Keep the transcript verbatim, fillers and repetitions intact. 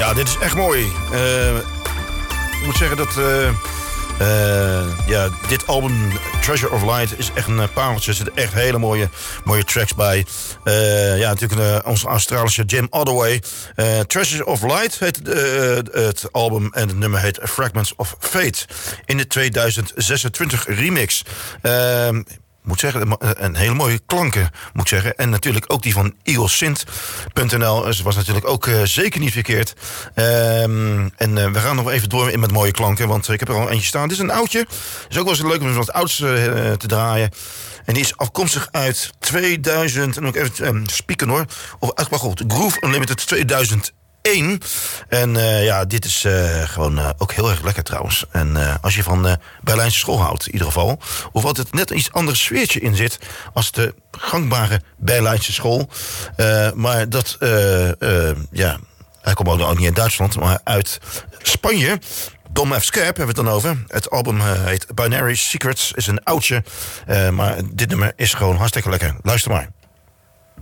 Ja, dit is echt mooi. Uh, ik moet zeggen dat... Uh, uh, ja, dit album, Treasure of Light, is echt een pareltje. Er zitten echt hele mooie, mooie tracks bij. Uh, ja, natuurlijk uh, onze Australische Jim Ottaway. Uh, Treasure of Light heet uh, het album en het nummer heet Fragments of Fate. In de tweeduizend zesentwintig remix. Uh, moet zeggen, een hele mooie klanken, moet ik zeggen. En natuurlijk ook die van eagle synth punt n l. Dus was natuurlijk ook uh, zeker niet verkeerd. Um, en uh, we gaan nog even door in met mooie klanken, want ik heb er al eentje staan. Dit is een oudje. Is ook wel eens leuk om wat ouds uh, te draaien. En die is afkomstig uit tweeduizend... En ook even um, spieken hoor. Of wacht op, Groove Unlimited tweeduizend één. En uh, ja, dit is uh, gewoon uh, ook heel erg lekker trouwens. En uh, als je van uh, Berlijnse school houdt, in ieder geval. Hoewel het net een iets ander sfeertje in zit als de gangbare Berlijnse school. Uh, maar dat, uh, uh, ja, hij komt ook niet uit Duitsland, maar uit Spanje. Dom F. Scarp hebben we het dan over. Het album uh, heet Binary Secrets, is een oudje. Uh, maar dit nummer is gewoon hartstikke lekker. Luister maar.